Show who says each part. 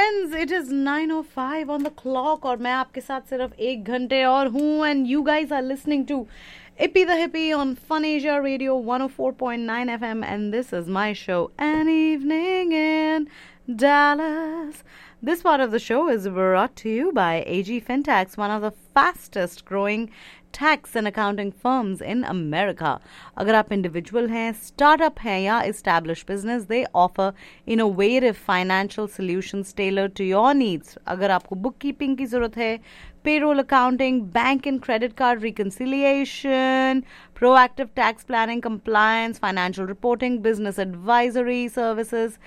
Speaker 1: Friends, it is 9:05 on the clock और मैं आपके साथ सिर्फ 1 घंटे और हूँ and you guys are listening to Ippy the Hippie on Fun Asia Radio 104.9 FM, and this is my show, An Evening in Dallas. This part of the show is brought to you by AG Fintax, one of the fastest growing tax and accounting firms in America. अगर आप individual हैं, startup हैं या established business, they offer innovative financial solutions tailored to your needs. अगर आपको bookkeeping की ज़रूरत है, payroll accounting, bank and credit card reconciliation, proactive tax planning, compliance, financial reporting, business advisory services,